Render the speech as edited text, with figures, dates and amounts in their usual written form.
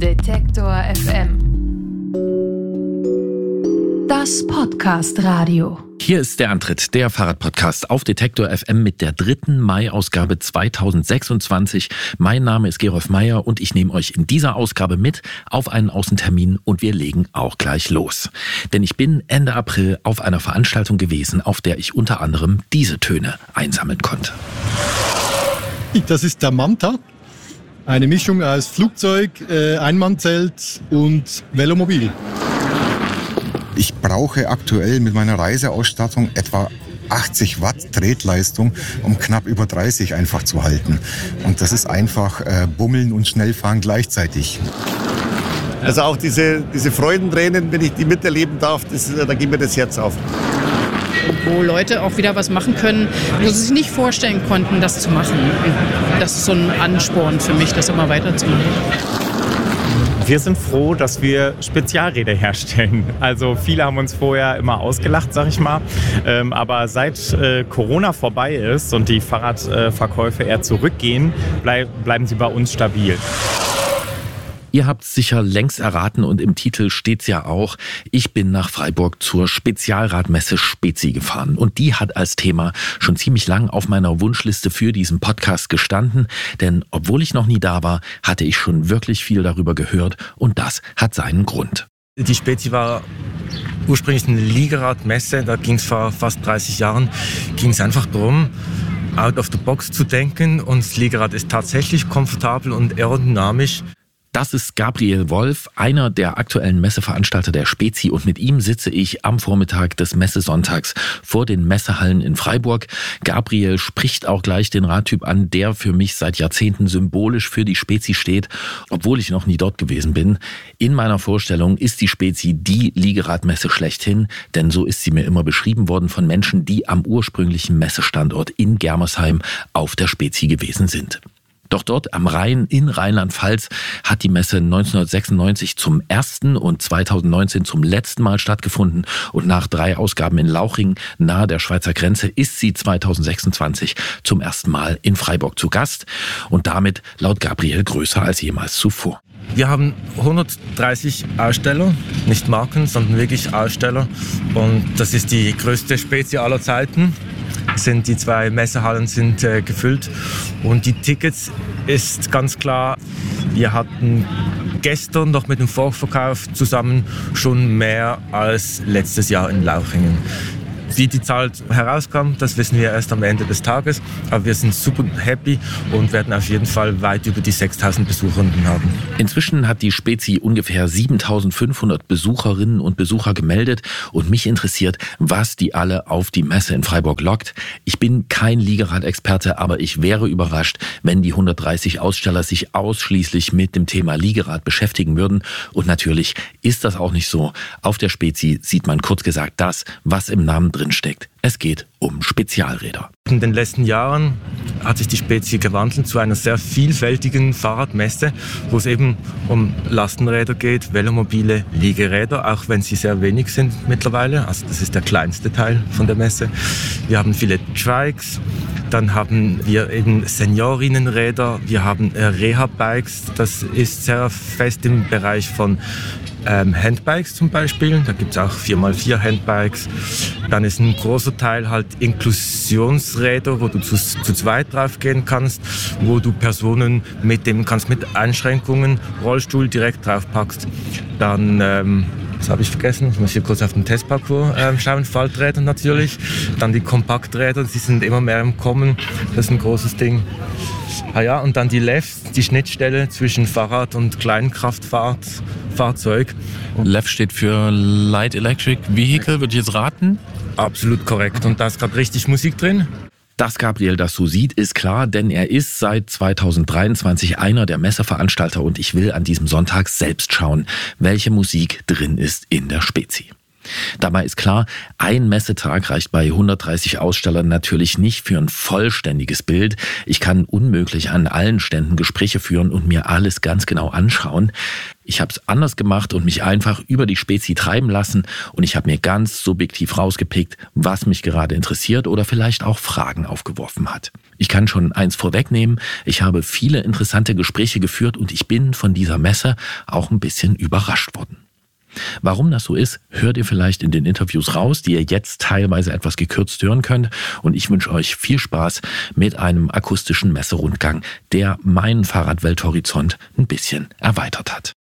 Detektor FM. Das Podcast-Radio. Hier ist der Antritt, der Fahrradpodcast auf Detektor FM mit der 3. Mai-Ausgabe 2026. Mein Name ist Gerolf Meyer und ich nehme euch in dieser Ausgabe mit auf einen Außentermin und wir legen auch gleich los. Denn ich bin Ende April auf einer Veranstaltung gewesen, auf der ich unter anderem diese Töne einsammeln konnte. Das ist der Manta, eine Mischung aus Flugzeug, Einmannzelt und Velomobil. Ich brauche aktuell mit meiner Reiseausstattung etwa 80 Watt Tretleistung, um knapp über 30 einfach zu halten. Und das ist einfach Bummeln und Schnellfahren gleichzeitig. Also auch diese Freudentränen, wenn ich die miterleben darf, da geht mir das Herz auf. Wo Leute auch wieder was machen können, wo sie sich nicht vorstellen konnten, das zu machen. Das ist so ein Ansporn für mich, das immer weiterzumachen. Wir sind froh, dass wir Spezialräder herstellen. Also viele haben uns vorher immer ausgelacht, sag ich mal. Aber seit Corona vorbei ist und die Fahrradverkäufe eher zurückgehen, bleiben sie bei uns stabil. Ihr habt es sicher längst erraten und im Titel steht's ja auch, ich bin nach Freiburg zur Spezialradmesse Spezi gefahren. Und die hat als Thema schon ziemlich lang auf meiner Wunschliste für diesen Podcast gestanden. Denn obwohl ich noch nie da war, hatte ich schon wirklich viel darüber gehört und das hat seinen Grund. Die Spezi war ursprünglich eine Liegeradmesse, da ging es vor fast 30 Jahren, ging es einfach darum, out of the box zu denken und das Liegerad ist tatsächlich komfortabel und aerodynamisch. Das ist Gabriel Wolf, einer der aktuellen Messeveranstalter der Spezi und mit ihm sitze ich am Vormittag des Messesonntags vor den Messehallen in Freiburg. Gabriel spricht auch gleich den Radtyp an, der für mich seit Jahrzehnten symbolisch für die Spezi steht, obwohl ich noch nie dort gewesen bin. In meiner Vorstellung ist die Spezi die Liegeradmesse schlechthin, denn so ist sie mir immer beschrieben worden von Menschen, die am ursprünglichen Messestandort in Germersheim auf der Spezi gewesen sind. Doch dort am Rhein in Rheinland-Pfalz hat die Messe 1996 zum ersten und 2019 zum letzten Mal stattgefunden und nach 3 Ausgaben in Lauchring nahe der Schweizer Grenze ist sie 2026 zum ersten Mal in Freiburg zu Gast und damit laut Gabriel größer als jemals zuvor. Wir haben 130 Aussteller, nicht Marken, sondern wirklich Aussteller und das ist die größte Spezi aller Zeiten. Die 2 Messehallen sind gefüllt und die Tickets ist ganz klar, wir hatten gestern noch mit dem Vorverkauf zusammen schon mehr als letztes Jahr in Lauchringen. Wie die Zahl herauskam, das wissen wir erst am Ende des Tages, aber wir sind super happy und werden auf jeden Fall weit über die 6.000 Besucherinnen haben. Inzwischen hat die Spezi ungefähr 7.500 Besucherinnen und Besucher gemeldet und mich interessiert, was die alle auf die Messe in Freiburg lockt. Ich bin kein Liegerad-Experte, aber ich wäre überrascht, wenn die 130 Aussteller sich ausschließlich mit dem Thema Liegerad beschäftigen würden. Und natürlich ist das auch nicht so. Auf der Spezi sieht man kurz gesagt das, was im Namen drin steckt. Es geht um Spezialräder. In den letzten Jahren hat sich die Spezi gewandelt zu einer sehr vielfältigen Fahrradmesse, wo es eben um Lastenräder geht, Velomobile, Liegeräder, auch wenn sie sehr wenig sind mittlerweile. Also das ist der kleinste Teil von der Messe. Wir haben viele Trikes, dann haben wir eben Seniorinnenräder, wir haben Reha-Bikes, das ist sehr fest im Bereich von Handbikes zum Beispiel, da gibt es auch 4x4 Handbikes. Dann ist ein großer Teil halt Inklusionsräder, wo du zu zweit drauf gehen kannst, wo du Personen mitnehmen kannst mit Einschränkungen, Rollstuhl direkt drauf packst. Dann, was habe ich vergessen? Ich muss hier kurz auf den Testparcours schauen, Falträder natürlich. Dann die Kompakträder, die sind immer mehr im Kommen, das ist ein großes Ding. Ah ja, und dann die LEVs, die Schnittstelle zwischen Fahrrad und Kleinkraftfahrzeug. LEV steht für Light Electric Vehicle, würde ich jetzt raten? Absolut korrekt. Und da ist gerade richtig Musik drin. Dass Gabriel das so sieht, ist klar, denn er ist seit 2023 einer der Messeveranstalter und ich will an diesem Sonntag selbst schauen, welche Musik drin ist in der Spezi. Dabei ist klar, ein Messetag reicht bei 130 Ausstellern natürlich nicht für ein vollständiges Bild. Ich kann unmöglich an allen Ständen Gespräche führen und mir alles ganz genau anschauen. Ich habe es anders gemacht und mich einfach über die Spezi treiben lassen und ich habe mir ganz subjektiv rausgepickt, was mich gerade interessiert oder vielleicht auch Fragen aufgeworfen hat. Ich kann schon eins vorwegnehmen, ich habe viele interessante Gespräche geführt und ich bin von dieser Messe auch ein bisschen überrascht worden. Warum das so ist, hört ihr vielleicht in den Interviews raus, die ihr jetzt teilweise etwas gekürzt hören könnt. Und ich wünsche euch viel Spaß mit einem akustischen Messerundgang, der meinen Fahrradwelthorizont ein bisschen erweitert hat.